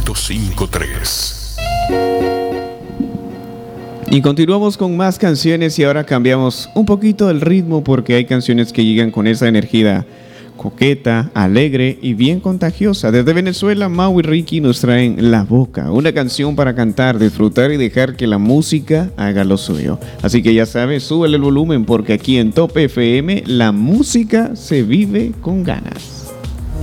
100.53. Y continuamos con más canciones y ahora cambiamos un poquito el ritmo porque hay canciones que llegan con esa energía coqueta, alegre y bien contagiosa. Desde Venezuela, Mau y Ricky nos traen La Boca, una canción para cantar, disfrutar y dejar que la música haga lo suyo. Así que ya sabes, súbele el volumen porque aquí en Top FM la música se vive con ganas.